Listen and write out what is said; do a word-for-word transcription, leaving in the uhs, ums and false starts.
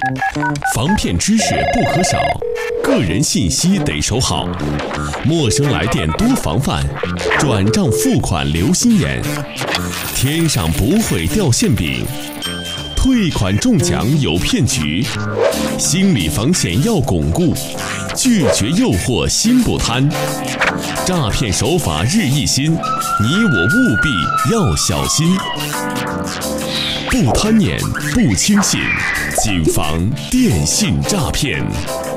防骗知识不可少，个人信息得守好。陌生来电多防范，转账付款留心眼。天上不会掉馅饼，退款中奖有骗局。心理防线要巩固，拒绝诱惑心不贪。诈骗手法日益新，你我务必要小心。不贪念，不轻信，谨防电信诈骗。